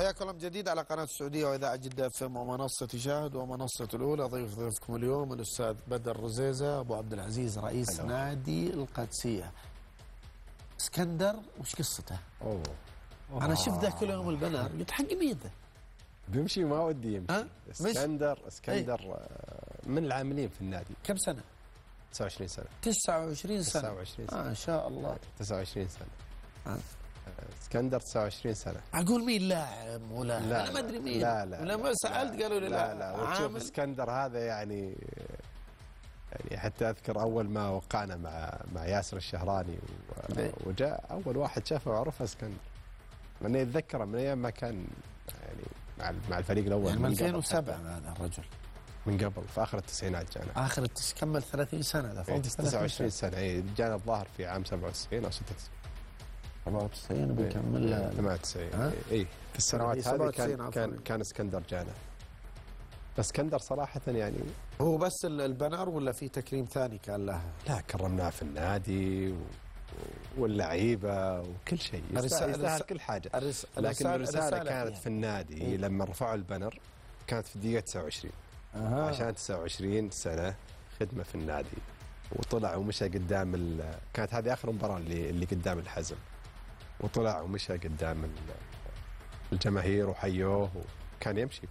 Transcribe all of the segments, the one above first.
حياكم الله من جديد على قناة السعودية وإذاعة جدة FM ومنصة شاهد ومنصة الأولى. ضيفكم اليوم الأستاذ بدر رزيزة أبو عبد العزيز رئيس نادي القادسية. اسكندر وش قصته؟ أنا شفت ذاك اليوم البنر قلت حق ميده بيمشي ما ودي يمشي. اسكندر من العاملين في النادي. كم سنة؟ 29 سنة. 29 سنة. 29 سنة. ما شاء الله. 29 سنة. اسكندر 29 سنة. أقول مين لاعب ولا لا، أنا ما أدري مين. لا ولما سألت قالوا لي لا وتشوف اسكندر هذا يعني حتى أذكر أول ما وقعنا مع ياسر الشهراني وجاء أول واحد شافه وعرفه اسكندر. لأنه يتذكره من أيام ما كان يعني مع الفريق الأول يعني من 2007 هذا الرجل. من قبل في آخر التسعينات جانا. كمل 30 سنة ذا فوق 29 سنة. جانا الظاهر في عام 97 أو 96. 94 بيكمل 98. اي في السنوات هذه كان اسكندر جانا. بس اسكندر صراحة يعني هو بس البنر ولا في تكريم ثاني كان له؟ لا، كرمناه في النادي واللعيبة وكل شيء. يستاهل كل حاجة. لكن الرسالة كانت في النادي لما رفعوا البنر كانت في الدقيقة 29. عشان 29 سنة خدمة في النادي وطلع ومشى قدام كانت هذه آخر مباراة اللي قدام الحزم، وطلع ومشى قدام الجماهير وحيوه وكان يمشي.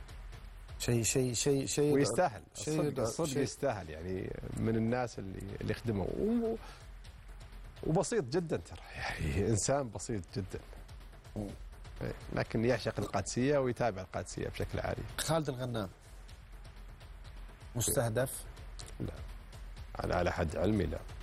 شيء ويستاهل صدق يستاهل يعني من الناس اللي خدموا وبسيط جدا ترى، يعني انسان بسيط جدا لكن يعشق القادسية ويتابع القادسية بشكل عالي. خالد الغنام مستهدف؟ لا على حد علمي لا.